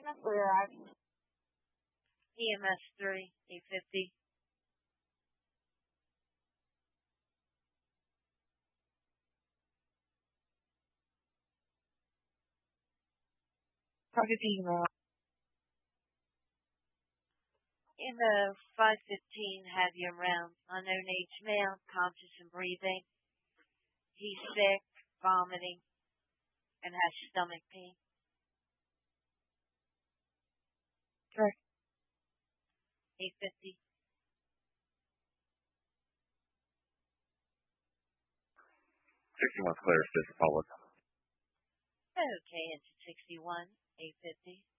EMS 3, 850. Target email. In the 515, have you around. Unknown age male, conscious and breathing. He's sick, vomiting, and has stomach pain. Okay. 850. 61 clear, Fifth Republic. Okay, it's 61, 850.